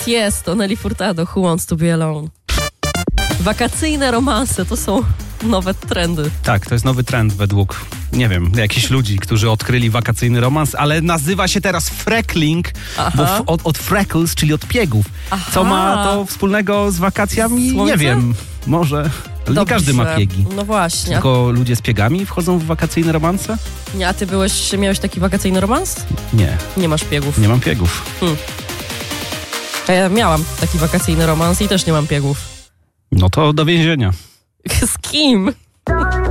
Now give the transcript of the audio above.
Tiesto, Nelly Furtado, Who Wants to Be Alone. Wakacyjne romanse to są nowe trendy. Tak, to jest nowy trend według, nie wiem, jakichś ludzi, którzy odkryli wakacyjny romans, ale nazywa się teraz freckling, bo od freckles, czyli od piegów. Co ma to wspólnego z wakacjami? Słońce? Nie wiem, może. Ale nie każdy ma piegi. No właśnie. Tylko ludzie z piegami wchodzą w wakacyjne romanse? Nie, a ty miałeś taki wakacyjny romans? Nie. Nie masz piegów. Nie mam piegów. A ja miałam taki wakacyjny romans i też nie mam piegów. No to do więzienia. Z kim?